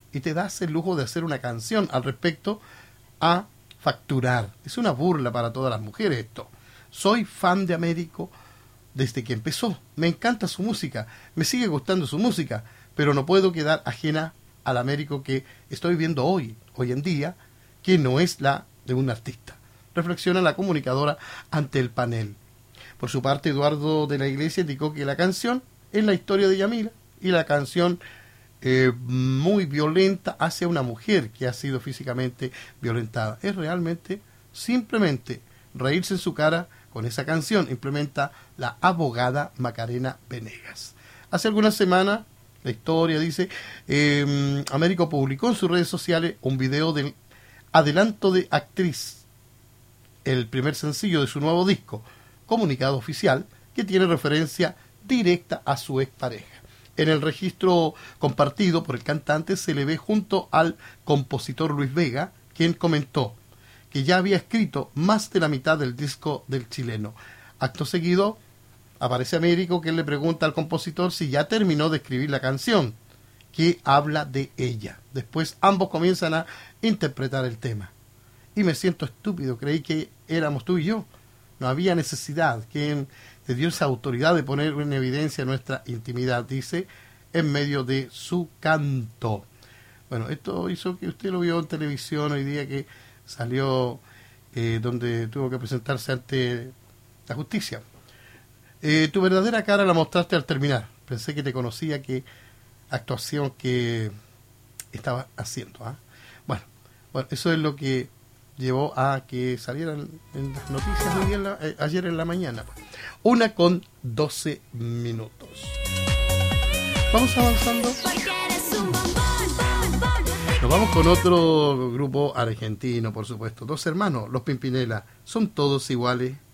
y te das el lujo de hacer una canción al respecto a facturar. Es una burla para todas las mujeres esto. Soy fan de Américo desde que empezó. Me encanta su música, me sigue gustando su música, pero no puedo quedar ajena al Américo que estoy viendo hoy en día, que no es la de un artista. Reflexiona la comunicadora ante el panel. Por su parte, Eduardo de la Iglesia indicó que la canción es la historia de Yamila y la canción muy violenta hacia una mujer que ha sido físicamente violentada. Es realmente simplemente reírse en su cara con esa canción, implementa la abogada Macarena Venegas. Hace algunas semanas, la historia dice, Américo publicó en sus redes sociales un video del adelanto de Actriz, el primer sencillo de su nuevo disco, comunicado oficial, que tiene referencia directa a su expareja. En el registro compartido por el cantante se le ve junto al compositor Luis Vega, quien comentó que ya había escrito más de la mitad del disco del chileno. Acto seguido aparece Américo, que le pregunta al compositor si ya terminó de escribir la canción, que habla de ella. Después ambos comienzan a interpretar el tema. Y me siento estúpido, creí que éramos tú y yo. No había necesidad. ¿Quién te dio esa autoridad de poner en evidencia nuestra intimidad? Dice, en medio de su canto. Bueno, esto hizo que usted lo vio en televisión hoy día, que salió donde tuvo que presentarse ante la justicia. Tu verdadera cara la mostraste al terminar. Pensé que te conocía, qué actuación que estaba haciendo. Bueno, eso es lo que llevó a que salieran en las noticias hoy día ayer en la mañana. 1:12 minutos. Vamos avanzando. Nos vamos con otro grupo argentino, por supuesto. Dos hermanos, los Pimpinela. Son todos iguales.